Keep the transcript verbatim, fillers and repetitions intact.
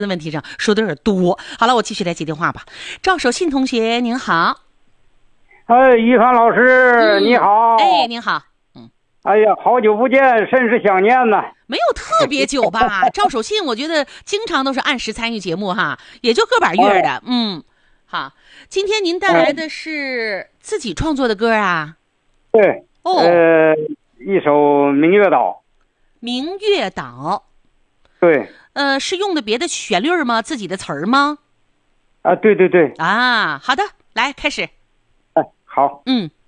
的问题上说的有点多。好了，我继续来接电话吧。赵守信同学您好。 哎，于凡老师、 嗯、 你好。 哎，您好。 嗯，哎呀，好久不见，甚是想念呐。 没有特别久吧？赵守信，我觉得经常都是按时参与节目哈，也就个把月的。哎、嗯，好，今天您带来的是自己创作的歌啊？ 对， 哦， 呃，一首《明月岛》。 明月岛。 对。 呃，是用的别的旋律吗？自己的词儿吗？ 啊，对对对。 啊，好的，来开始。 哎，好。 嗯。